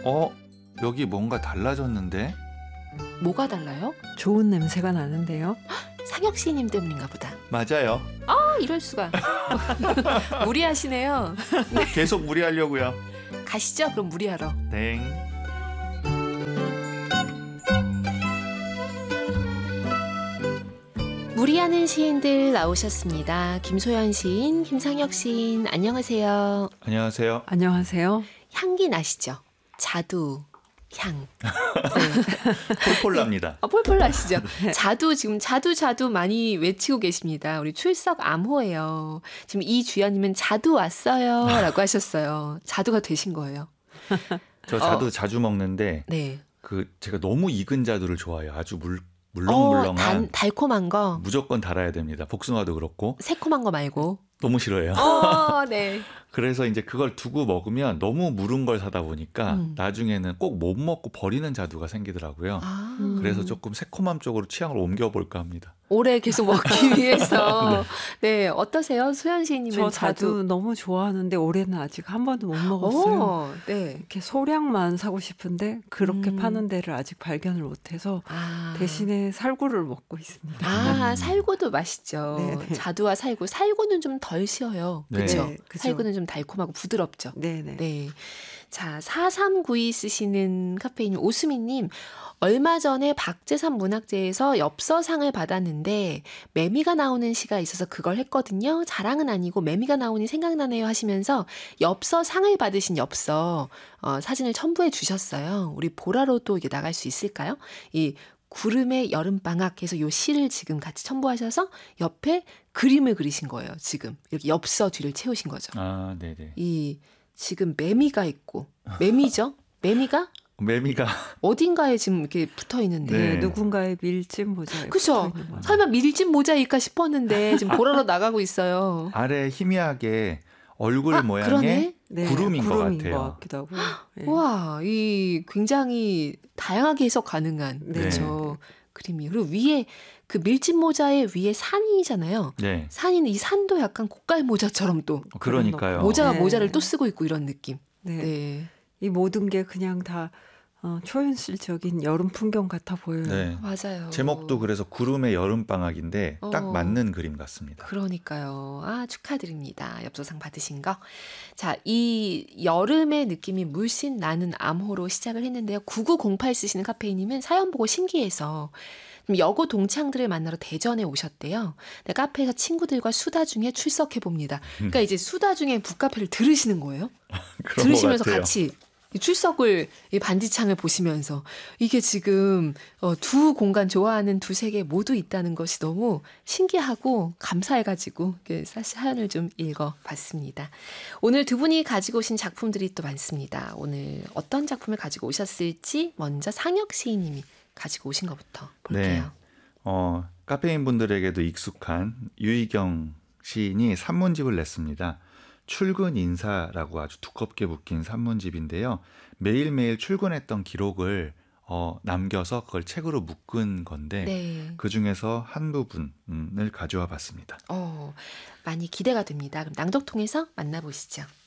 여기 뭔가 달라졌는데? 뭐가 달라요? 좋은 냄새가 나는데요. 상혁 시인님 때문인가 보다. 맞아요. 이럴 수가. 무리하시네요. 계속 무리하려고요. 가시죠. 그럼 무리하러. 땡. 무리하는 시인들 나오셨습니다. 김소연 시인, 김상혁 시인, 안녕하세요. 안녕하세요. 안녕하세요. 향기 나시죠? 자두 향. 폴폴 납니다. 폴폴 나시죠? 자두 지금 자두 많이 외치고 계십니다. 우리 출석 암호예요. 지금 이주연님은 자두 왔어요 라고 하셨어요. 자두가 되신 거예요. 저 자두 자주 먹는데 네. 제가 너무 익은 자두를 좋아해요. 아주 물렁물렁한 달콤한 거 무조건 달아야 됩니다. 복숭아도 그렇고. 새콤한 거 말고. 너무 싫어해요. 네. 그래서 이제 그걸 두고 먹으면 너무 무른 걸 사다 보니까 나중에는 꼭 못 먹고 버리는 자두가 생기더라고요. 그래서 조금 새콤함 쪽으로 취향을 옮겨볼까 합니다. 오래 계속 먹기 위해서. 네. 어떠세요? 소연 시인님은 저 자두 너무 좋아하는데 올해는 아직 한 번도 못 먹었어요. 네. 이렇게 소량만 사고 싶은데 그렇게 파는 데를 아직 발견을 못해서 대신에 살구를 먹고 있습니다. 살구도 맛있죠. 네네. 자두와 살구는 좀 덜 쉬어요. 그렇죠? 네, 그쵸. 살구는 좀 달콤하고 부드럽죠. 네네. 네. 자, 4392 쓰시는 카페인 오수미님. 얼마 전에 박재산 문학제에서 엽서상을 받았는데 매미가 나오는 시가 있어서 그걸 했거든요. 자랑은 아니고 매미가 나오니 생각나네요 하시면서 엽서상을 받으신 엽서 사진을 첨부해 주셨어요. 우리 보라로도 이게 나갈 수 있을까요? 이 구름의 여름방학 해서 요 시를 지금 같이 첨부하셔서 옆에 그림을 그리신 거예요. 지금 이렇게 엽서 뒤를 채우신 거죠. 네네. 이 지금 매미가 있고 매미죠? 매미가 어딘가에 지금 이렇게 붙어 있는데 네, 누군가의 밀짚 모자에 그렇죠. 설마 밀짚 모자일까 싶었는데 지금 보러러 나가고 있어요. 아래 희미하게 얼굴 모양의 그러네? 구름인 것 같아요. 것 같기도 하고. 네. 와, 이 굉장히 다양하게 해석 가능한 그렇죠. 그림이. 그리고 위에 그 밀짚 모자의 위에 산이잖아요. 네. 산인 이 산도 약간 고깔 모자처럼 또 그러니까요. 모자가 모자를 또 쓰고 있고 이런 느낌. 네. 네. 이 모든 게 그냥 다 초현실적인 여름 풍경 같아 보여요. 네. 맞아요. 제목도 그래서 구름의 여름방학인데 딱 맞는 그림 같습니다. 그러니까요. 축하드립니다. 엽서상 받으신 거. 자, 이 여름의 느낌이 물씬 나는 암호로 시작을 했는데요. 9908 쓰시는 카페이님은 사연 보고 신기해서 여고 동창들을 만나러 대전에 오셨대요. 근데 카페에서 친구들과 수다 중에 출석해 봅니다. 그러니까 이제 수다 중에 북카페를 들으시는 거예요. 들으시면서 같이 출석을 이 반지창을 보시면서 이게 지금 두 공간 좋아하는 두 세계 모두 있다는 것이 너무 신기하고 감사해가지고 사실 사연을 좀 읽어봤습니다. 오늘 두 분이 가지고 오신 작품들이 또 많습니다. 오늘 어떤 작품을 가지고 오셨을지 먼저 상혁 시인님이 가지고 오신 것부터 볼게요. 네. 카페인 분들에게도 익숙한 유희경 시인이 산문집을 냈습니다. 출근 인사라고 아주 두껍게 묶인 산문집인데요. 매일매일 출근했던 기록을 남겨서 그걸 책으로 묶은 건데 그중에서 한 부분을 가져와 봤습니다. 많이 기대가 됩니다. 그럼 낭독통에서 만나보시죠.